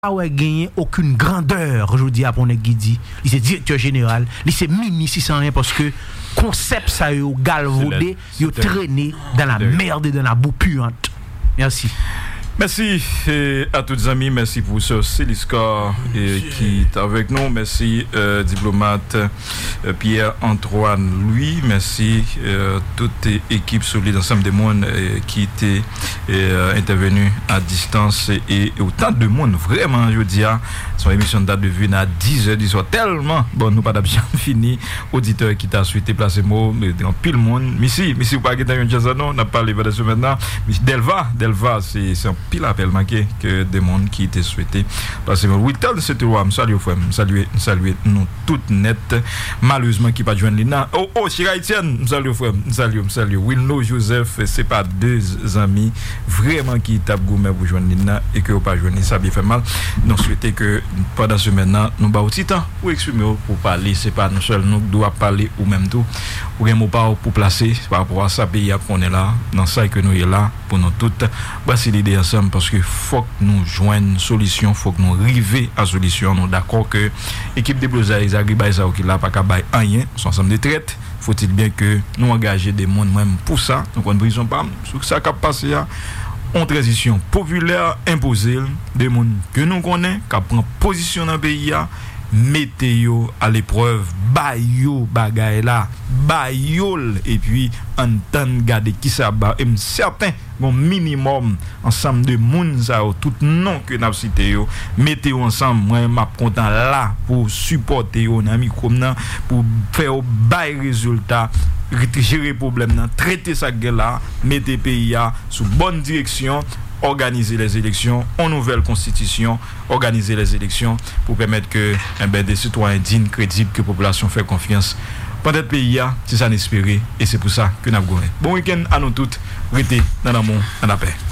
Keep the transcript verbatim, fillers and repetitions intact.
pas gagné aucune grandeur, je dis à mon dit, il est directeur général, il est ministre sans rien parce que concept ça yo galvaudé, yo traîné dans la merde et dans la boue puante. Merci. Merci eh, à tous les amis, merci pour ce Célisca eh, qui est avec nous, merci euh, diplomate euh, Pierre-Antoine Louis, merci euh, toute équipe solide ensemble des monde eh, qui était eh, intervenu à distance et, et autant de monde vraiment je dis son émission date de vue à dix heures du soir tellement bon nous pas bien fini auditeur qui t'a souhaité placer mot dans pile monde merci merci pas que dans un non on a parlé de ce maintenant Delva Delva c'est c'est un pile appel manqué que des monde qui était souhaité parce que oui tel c'était moi salut frère saluer saluer nous toutes net malheureusement qui pas joindre Lina oh oh Chiraïtienne salut frère salut salut Wilno Joseph c'est pas deux amis vraiment qui tape gourmet pour joindre Lina et que pas joindre ça bien fait mal nous souhaiter que pendant ce maintenant nous ba petit temps pour exprimer pour parler c'est pas nous seul nous doit parler ou même tout ou un mot pas pour placer par rapport à ça pays qu'on est là dans ça que nous est là pour nous toutes voici l'idée ensemble parce que faut que nous joignent solution faut que nous arriver à solution nous d'accord que équipe de Blosa Isagri ba ça qui là pas ka bail rien sont ensemble de traite faut-il bien que nous engager des monde même pour ça donc on prison pas sur ça qu'a passé en transition populaire imposée des monde que nous connaît qui prend position dans pays a météo à l'épreuve bayo bagay là bayol et puis entendre garder qui ça ba et certain bon minimum ensemble de monde ça tout nom que n'a cité yo météo ensemble moi m'a content là pour supporter yo dans micro pour faire bail résultat gérer problème nan traiter ça gueule là mettre pays a sous bonne direction organiser les élections en nouvelle constitution organiser les élections pour permettre que eh ben, des citoyens dignes crédibles que la population fait confiance pendant le pays a c'est ça n'espérer et c'est pour ça que nous avons bon week-end à nous toutes restez dans l'amour dans la paix.